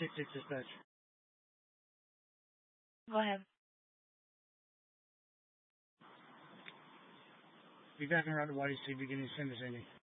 666 dispatch. Go ahead. Be back en route to YDC beginning same vicinity.